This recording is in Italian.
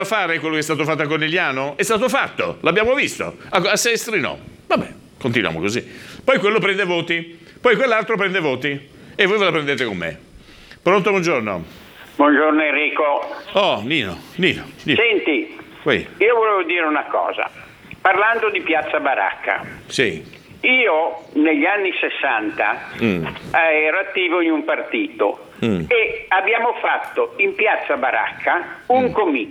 fare quello che è stato fatto a Conegliano? È stato fatto, l'abbiamo visto. A Sestri no. Vabbè, continuiamo così. Poi quello prende voti, poi quell'altro prende voti e voi ve la prendete con me. Pronto, buongiorno. Buongiorno Enrico. Oh, Nino. Senti, Poi. io volevo dire una cosa. Parlando di Piazza Baracca, Sì. io negli anni 60 ero attivo in un partito e abbiamo fatto in Piazza Baracca un